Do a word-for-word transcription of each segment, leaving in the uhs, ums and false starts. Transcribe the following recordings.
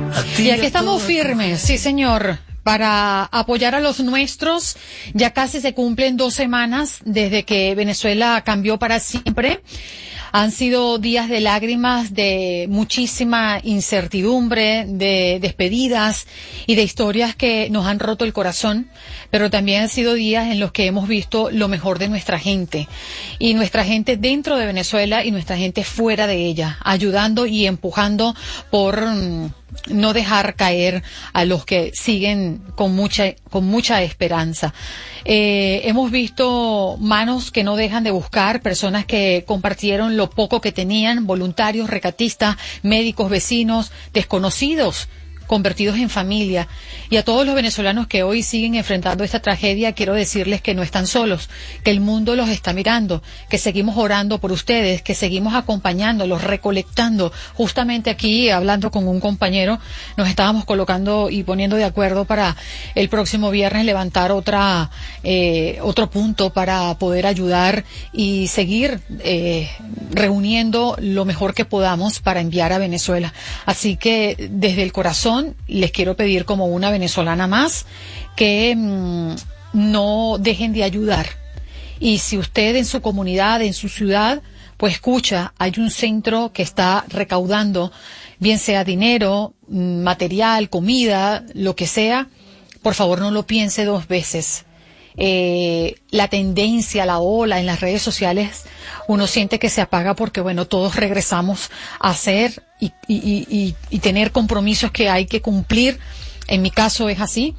Y aquí estamos firmes, sí señor, para apoyar a los nuestros. Ya casi se cumplen dos semanas desde que Venezuela cambió para siempre. Han sido días de lágrimas, de muchísima incertidumbre, de despedidas y de historias que nos han roto el corazón, pero también han sido días en los que hemos visto lo mejor de nuestra gente, y nuestra gente dentro de Venezuela y nuestra gente fuera de ella, ayudando y empujando por mm, no dejar caer a los que siguen con mucha, con mucha esperanza. Eh, hemos visto manos que no dejan de buscar, personas que compartieron lo poco que tenían, voluntarios, recatistas, médicos, vecinos, desconocidos, convertidos en familia. Y a todos los venezolanos que hoy siguen enfrentando esta tragedia, quiero decirles que no están solos, que el mundo los está mirando, que seguimos orando por ustedes, que seguimos acompañándolos, recolectando. Justamente aquí, hablando con un compañero, nos estábamos colocando y poniendo de acuerdo para el próximo viernes levantar otra eh, otro punto para poder ayudar y seguir eh, reuniendo lo mejor que podamos para enviar a Venezuela. Así que desde el corazón les quiero pedir, como una venezolana más, que mmm, no dejen de ayudar. Y si usted en su comunidad, en su ciudad, pues escucha, hay un centro que está recaudando, bien sea dinero, material, comida, lo que sea, por favor no lo piense dos veces. Eh, la tendencia, la ola en las redes sociales, uno siente que se apaga porque, bueno, todos regresamos a hacer y, y, y, y tener compromisos que hay que cumplir. En mi caso es así,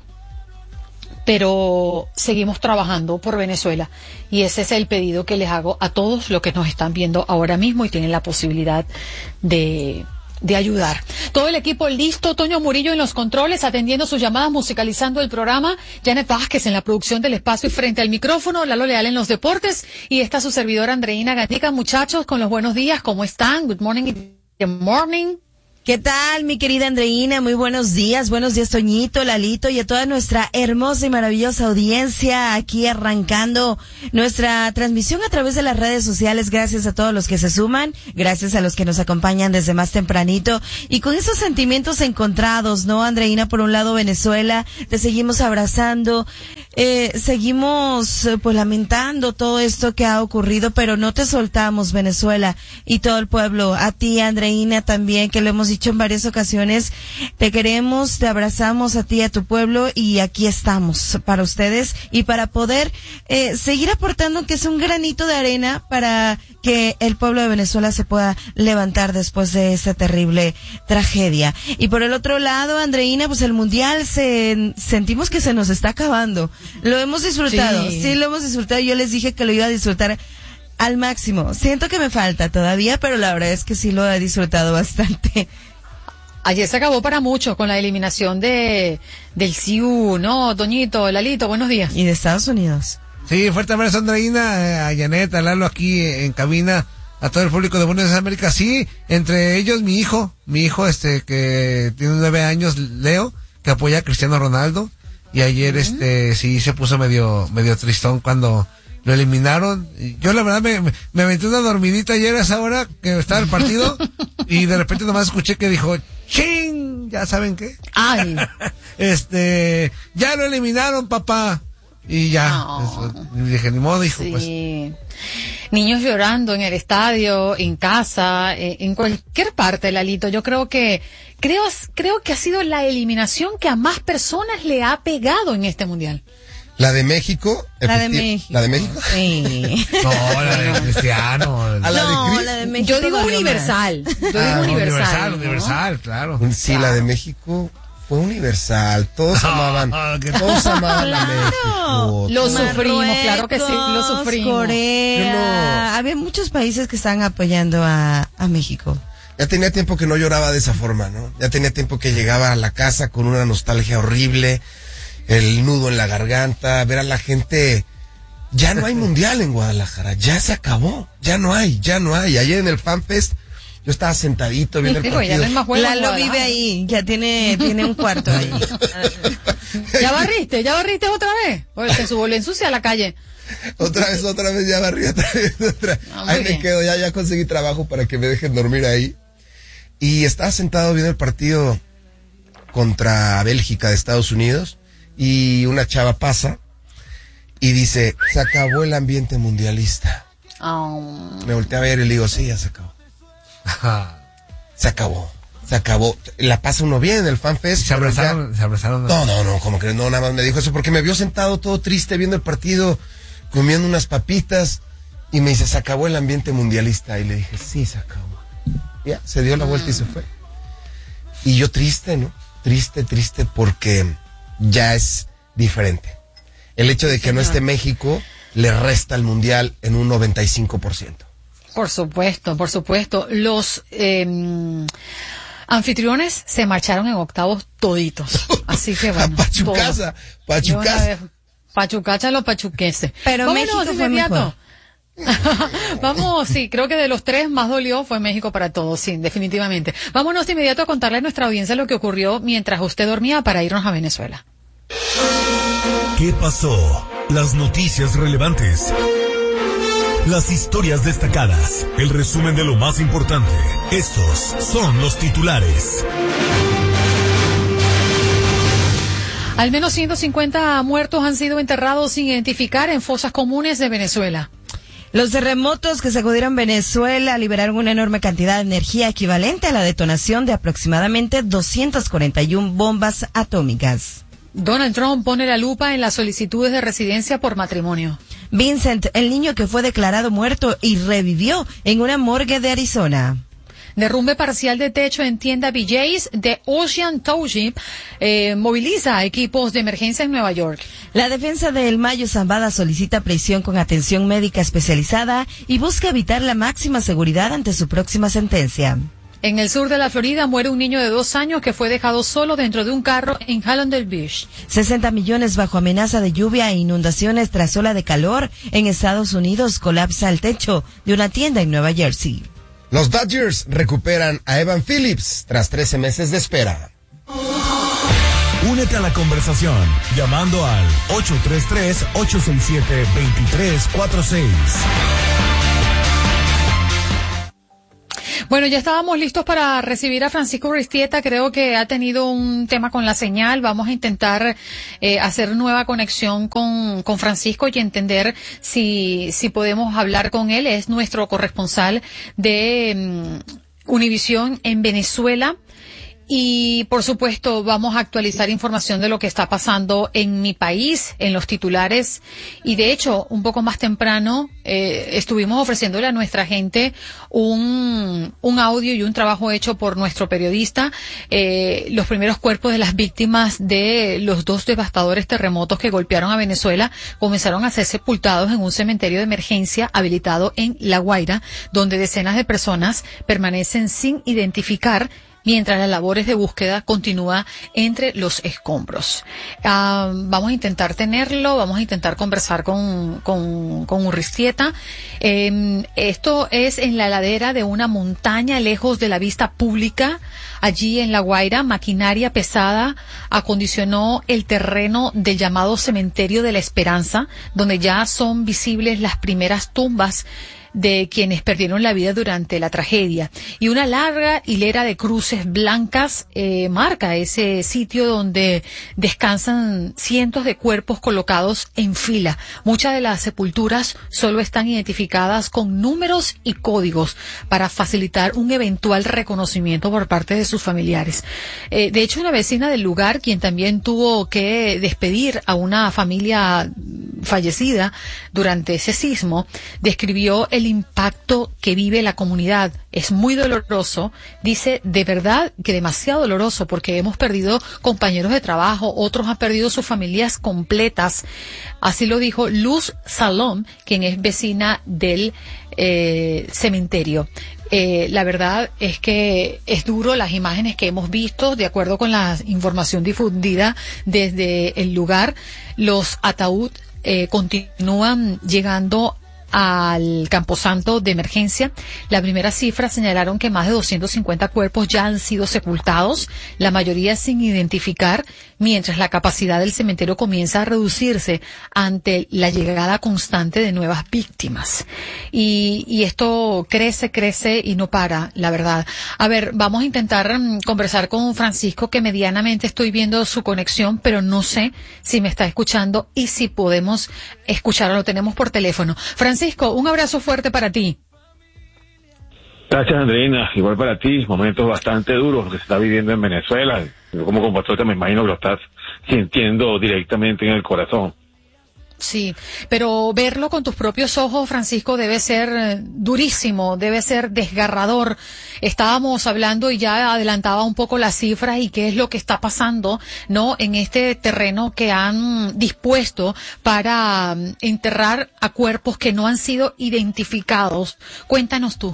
pero seguimos trabajando por Venezuela, y ese es el pedido que les hago a todos los que nos están viendo ahora mismo y tienen la posibilidad de... de ayudar. Todo el equipo listo, Toño Murillo en los controles, atendiendo sus llamadas, musicalizando el programa, Janet Vázquez en la producción del espacio y frente al micrófono, Lalo Leal en los deportes, y está su servidora Andreina Gatica. Muchachos, con los buenos días, ¿cómo están? Good morning, good morning. ¿Qué tal, mi querida Andreina? Muy buenos días, buenos días, Toñito, Lalito, y a toda nuestra hermosa y maravillosa audiencia aquí arrancando nuestra transmisión a través de las redes sociales. Gracias a todos los que se suman, gracias a los que nos acompañan desde más tempranito, y con esos sentimientos encontrados, ¿no, Andreina? Por un lado, Venezuela, te seguimos abrazando, eh, seguimos eh, pues lamentando todo esto que ha ocurrido, pero no te soltamos, Venezuela, y todo el pueblo. A ti, Andreina, también, que lo hemos dicho en varias ocasiones, te queremos, te abrazamos a ti y a tu pueblo, y aquí estamos para ustedes y para poder eh, seguir aportando, que es un granito de arena para que el pueblo de Venezuela se pueda levantar después de esta terrible tragedia. Y por el otro lado, Andreina, pues el mundial se sentimos que se nos está acabando. Lo hemos disfrutado, sí, sí lo hemos disfrutado. Yo les dije que lo iba a disfrutar al máximo. Siento que me falta todavía, pero la verdad es que sí lo he disfrutado bastante. Ayer se acabó para muchos con la eliminación de del C I U, ¿no? Toñito, Lalito, buenos días. Y de Estados Unidos. Sí, fuerte abrazo, Andreina, a Janet, a Lalo aquí en cabina, a todo el público de Buenos América. Sí, entre ellos mi hijo, mi hijo este que tiene nueve años, Leo, que apoya a Cristiano Ronaldo, y ayer uh-huh. este sí se puso medio medio tristón cuando lo eliminaron. Yo la verdad me, me, me aventé una dormidita ayer a esa hora que estaba el partido y de repente nomás escuché que dijo ¡ching! ¿Ya saben qué? Ay. Este, ya lo eliminaron, papá. Y ya, oh. eso, dije, ni modo, hijo, sí. Pues. Niños llorando en el estadio, en casa, en cualquier parte, Lalito. Yo creo que, creo, creo que ha sido la eliminación que a más personas le ha pegado en este mundial. La de México. La de México. ¿La de México? Sí. No, la de Cristiano. ¿A la no, de la de México. Yo digo universal. Yo digo ah, universal. Universal, ¿no? universal, claro. Sí, claro. La de México fue universal. Todos amaban. Todos amaban a México. Lo sufrimos, claro que sí, lo sufrimos. Corea. No. Había muchos países que estaban apoyando a, a México. Ya tenía tiempo que no lloraba de esa forma, ¿no? Ya tenía tiempo que llegaba a la casa con una nostalgia horrible, el nudo en la garganta, ver a la gente. Ya no hay mundial en Guadalajara, ya se acabó, ya no hay, ya no hay. Ayer en el FanFest yo estaba sentadito viendo el partido. Ya no hay más juego. Lalo vive ahí, ya tiene tiene un cuarto ahí. ¿Ya barriste? ¿Ya barriste otra vez? Oye, se subo, le ensucia la calle. Otra vez, otra vez, ya barrí, otra vez, otra. Ah, ahí bien. Me quedo, ya, ya conseguí trabajo para que me dejen dormir ahí. Y estaba sentado viendo el partido contra Bélgica de Estados Unidos y una chava pasa y dice, se acabó el ambiente mundialista. Oh. Me volteé a ver y le digo, sí, ya se acabó. Se acabó, se acabó. La pasa uno bien en el FanFest. Se abrazaron, ya... se abrazaron. No, no, no, como que no, nada más me dijo eso porque me vio sentado todo triste viendo el partido, comiendo unas papitas y me dice, se acabó el ambiente mundialista. Y le dije, sí, se acabó. Ya, se dio la vuelta y se fue. Y yo triste, ¿no? Triste, triste porque ya es diferente. El hecho de que sí, no esté México le resta al mundial en un noventa y cinco por ciento. Por supuesto, por supuesto. Los eh, anfitriones se marcharon en octavos toditos. Así que bueno. Pachucasa, Pachucasa. Pachucacha los pachuqueses. Pero Vámonos, México fue mejor. Vamos, sí, creo que de los tres más dolió fue México para todos, sí, definitivamente. Vámonos de inmediato a contarle a nuestra audiencia lo que ocurrió mientras usted dormía para irnos a Venezuela. ¿Qué pasó? Las noticias relevantes. Las historias destacadas. El resumen de lo más importante. Estos son los titulares. Al menos ciento cincuenta muertos han sido enterrados sin identificar en fosas comunes de Venezuela. Los terremotos que sacudieron Venezuela liberaron una enorme cantidad de energía equivalente a la detonación de aproximadamente doscientas cuarenta y una bombas atómicas. Donald Trump pone la lupa en las solicitudes de residencia por matrimonio. Vincent, el niño que fue declarado muerto y revivió en una morgue de Arizona. Derrumbe parcial de techo en tienda B J's de Ocean Township eh, moviliza a equipos de emergencia en Nueva York. La defensa de El Mayo Zambada solicita prisión con atención médica especializada y busca evitar la máxima seguridad ante su próxima sentencia. En el sur de la Florida muere un niño de dos años que fue dejado solo dentro de un carro en Hallandale Beach. sesenta millones bajo amenaza de lluvia e inundaciones tras ola de calor en Estados Unidos. Colapsa el techo de una tienda en Nueva Jersey. Los Dodgers recuperan a Evan Phillips tras trece meses de espera. Únete a la conversación llamando al ocho tres tres, ocho seis siete, dos tres cuatro seis. Bueno, ya estábamos listos para recibir a Francisco Ristieta. Creo que ha tenido un tema con la señal. Vamos a intentar eh, hacer nueva conexión con, con Francisco y entender si, si podemos hablar con él. Es nuestro corresponsal de um, Univisión en Venezuela. Y, por supuesto, vamos a actualizar información de lo que está pasando en mi país, en los titulares. Y, de hecho, un poco más temprano, eh, estuvimos ofreciéndole a nuestra gente un, un audio y un trabajo hecho por nuestro periodista, eh, los primeros cuerpos de las víctimas de los dos devastadores terremotos que golpearon a Venezuela comenzaron a ser sepultados en un cementerio de emergencia habilitado en La Guaira, donde decenas de personas permanecen sin identificar mientras las labores de búsqueda continúan entre los escombros. Uh, vamos a intentar tenerlo, vamos a intentar conversar con, con, con Urristieta. Eh, esto es en la ladera de una montaña lejos de la vista pública. Allí en La Guaira, maquinaria pesada acondicionó el terreno del llamado Cementerio de la Esperanza, donde ya son visibles las primeras tumbas de quienes perdieron la vida durante la tragedia. Y una larga hilera de cruces blancas eh, marca ese sitio donde descansan cientos de cuerpos colocados en fila. Muchas de las sepulturas solo están identificadas con números y códigos para facilitar un eventual reconocimiento por parte de sus familiares. Eh, de hecho, una vecina del lugar, quien también tuvo que despedir a una familia fallecida durante ese sismo, describió el impacto que vive la comunidad. Es muy doloroso, dice, de verdad que demasiado doloroso, porque hemos perdido compañeros de trabajo, otros han perdido sus familias completas. Así lo dijo Luz Salom, quien es vecina del eh, cementerio. Eh, la verdad es que es duro las imágenes que hemos visto, de acuerdo con la información difundida desde el lugar. Los ataúd eh, continúan llegando al Camposanto de emergencia. La primera cifra señalaron que más de doscientos cincuenta cuerpos ya han sido sepultados, la mayoría sin identificar, mientras la capacidad del cementerio comienza a reducirse ante la llegada constante de nuevas víctimas. Y, y esto crece, crece y no para, la verdad. A ver, vamos a intentar um, conversar con Francisco, que medianamente estoy viendo su conexión, pero no sé si me está escuchando y si podemos escucharlo. Lo tenemos por teléfono. Francisco, un abrazo fuerte para ti. Gracias, Andreina. Igual para ti, momentos bastante duros que se está viviendo en Venezuela. Yo como compatriota me imagino que lo estás sintiendo directamente en el corazón. Sí, pero verlo con tus propios ojos, Francisco, debe ser eh, durísimo, debe ser desgarrador. Estábamos hablando y ya adelantaba un poco las cifras y qué es lo que está pasando, ¿no?, en este terreno que han dispuesto para um, enterrar a cuerpos que no han sido identificados. Cuéntanos tú.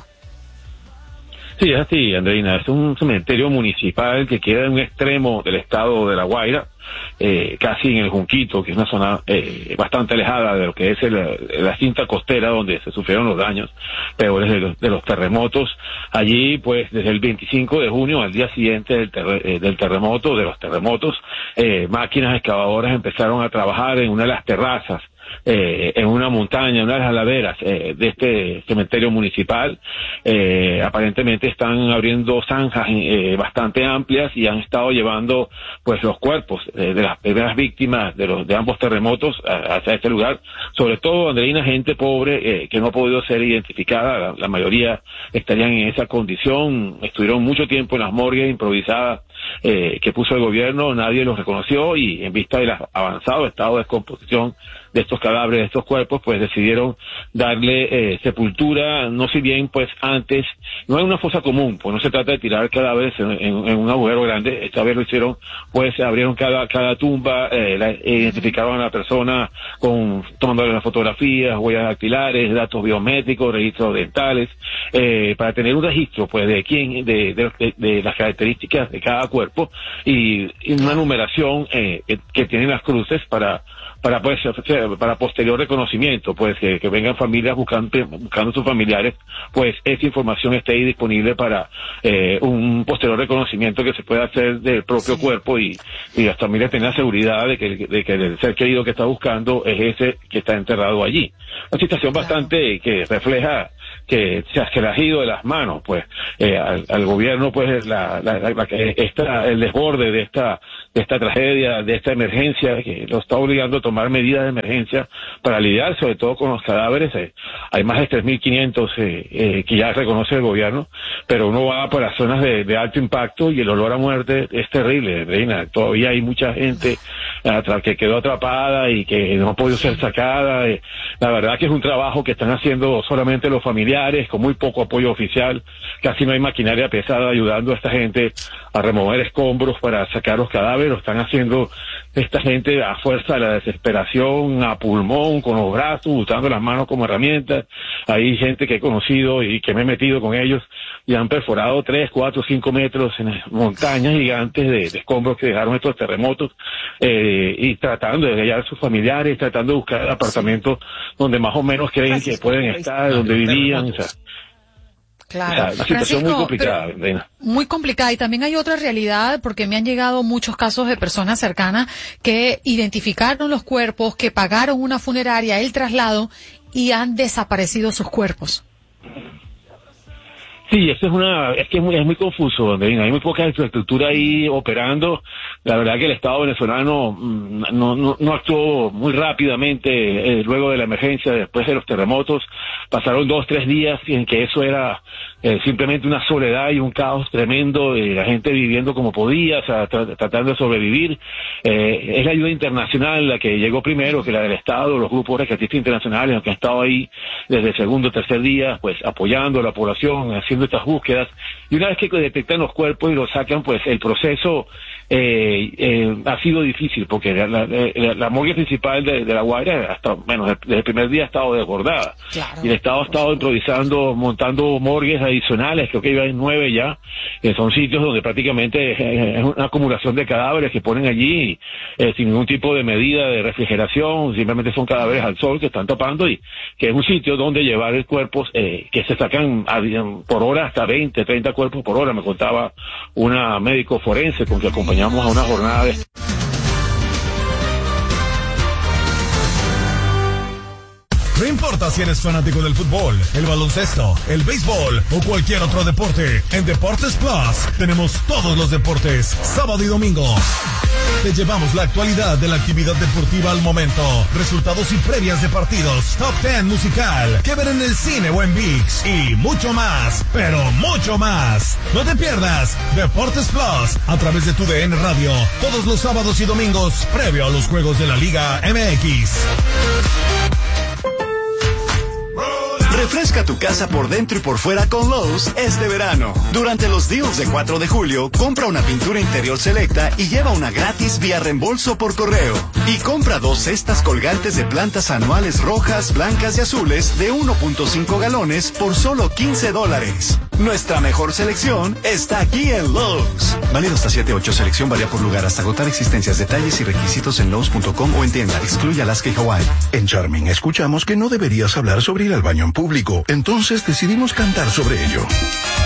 Sí, es así, Andreina. Es un cementerio municipal que queda en un extremo del estado de La Guaira, eh, casi en el Junquito, que es una zona eh, bastante alejada de lo que es el, la cinta costera donde se sufrieron los daños peores de los, de los terremotos. Allí, pues, desde el veinticinco de junio, al día siguiente del, ter eh, del terremoto, de los terremotos, eh, máquinas excavadoras empezaron a trabajar en una de las terrazas, Eh, en una montaña, una de las laderas eh, de este cementerio municipal. Eh, aparentemente están abriendo zanjas eh, bastante amplias y han estado llevando pues los cuerpos eh, de las primeras víctimas de los de ambos terremotos a, hacia este lugar, sobre todo, Andreina, gente pobre eh, que no ha podido ser identificada. La, la mayoría estarían en esa condición, estuvieron mucho tiempo en las morgues improvisadas eh, que puso el gobierno, nadie los reconoció, y en vista del avanzado estado de descomposición de estos cadáveres, de estos cuerpos, pues decidieron darle eh, sepultura, no si bien pues antes, no es una fosa común, pues no se trata de tirar cadáveres en, en, en un agujero grande. Esta vez lo hicieron, pues abrieron cada cada tumba, eh, la, identificaron a la persona con tomándole las fotografías, huellas dactilares, datos biométricos, registros dentales, eh, para tener un registro pues de quién, de, de, de, de las características de cada cuerpo, y, y una numeración eh, que, que tienen las cruces para para pues para posterior reconocimiento, pues que, que vengan familias buscando buscando sus familiares, pues esa información esté ahí disponible para eh, un posterior reconocimiento que se pueda hacer del propio sí. cuerpo, y, y las familias tengan seguridad de que, de que el ser querido que está buscando es ese que está enterrado allí. Una situación claro. bastante que refleja que se ha ido de las manos, pues, eh, al, al gobierno, pues, la, la, la, la, esta, el desborde de esta, de esta tragedia, de esta emergencia, que lo está obligando a tomar medidas de emergencia para lidiar, sobre todo con los cadáveres. Eh, hay más de tres mil quinientos eh, eh, que ya reconoce el gobierno, pero uno va para zonas de, de alto impacto y el olor a muerte es terrible, Reina. Todavía hay mucha gente uh, que quedó atrapada y que no ha podido ser sacada. Eh, la verdad que es un trabajo que están haciendo solamente los familiares, con muy poco apoyo oficial. Casi no hay maquinaria pesada ayudando a esta gente a remover escombros para sacar los cadáveres. Lo están haciendo esta gente a fuerza de la desesperación, a pulmón, con los brazos, usando las manos como herramientas. Hay gente que he conocido y que me he metido con ellos y han perforado tres, cuatro, cinco metros en montañas gigantes de, de escombros que dejaron estos terremotos, eh, y tratando de hallar a sus familiares, tratando de buscar apartamentos donde más o menos creen que pueden estar, donde vivían. O sea, claro. O sea, una situación Francisco, muy complicada, Reina. Muy complicada. Y también hay otra realidad, porque me han llegado muchos casos de personas cercanas que identificaron los cuerpos, que pagaron una funeraria, el traslado, y han desaparecido sus cuerpos. Sí, eso es una, es que es muy, es muy confuso, Andreina. Hay muy poca infraestructura ahí operando. La verdad que el Estado venezolano no, no, no actuó muy rápidamente eh, luego de la emergencia, después de los terremotos. Pasaron dos, tres días en que eso era eh, simplemente una soledad y un caos tremendo, de la gente viviendo como podía, o sea, tra tratando de sobrevivir. Eh, es la ayuda internacional la que llegó primero, que la del Estado, los grupos rescatistas internacionales, que han estado ahí desde el segundo o tercer día, pues apoyando a la población, haciendo estas búsquedas, y una vez que detectan los cuerpos y los sacan, pues el proceso eh, eh, ha sido difícil porque la, la, la, la morgue principal de, de La Guaira, hasta, bueno, desde el primer día ha estado desbordada. Claro. Y el Estado ha estado improvisando, montando morgues adicionales, creo que iban nueve ya, que son sitios donde prácticamente es, es una acumulación de cadáveres que ponen allí eh, sin ningún tipo de medida de refrigeración, simplemente son cadáveres al sol que están tapando, y que es un sitio donde llevar el cuerpos eh, que se sacan a, por hora hasta veinte, treinta cuerpos por hora, me contaba una médico forense con que acompañamos a una jornada de... No importa si eres fanático del fútbol, el baloncesto, el béisbol o cualquier otro deporte, en Deportes Plus tenemos todos los deportes, sábado y domingo. Te llevamos la actualidad de la actividad deportiva al momento, resultados y previas de partidos, top ten musical, que ver en el cine o en ViX y mucho más, pero mucho más. No te pierdas Deportes Plus a través de tu D N Radio, todos los sábados y domingos, previo a los juegos de la Liga M X. Refresca tu casa por dentro y por fuera con Lowe's este verano. Durante los deals de cuatro de julio, compra una pintura interior selecta y lleva una gratis vía reembolso por correo. Y compra dos cestas colgantes de plantas anuales rojas, blancas y azules de uno punto cinco galones por solo quince dólares. Nuestra mejor selección está aquí en Lowe's. Válido hasta siete ocho. Selección varía por lugar hasta agotar existencias. Detalles y requisitos en Lowe's punto com o en tienda. Excluye Alaska y Hawái. En Charming escuchamos que no deberías hablar sobre ir al baño en público. Entonces decidimos cantar sobre ello.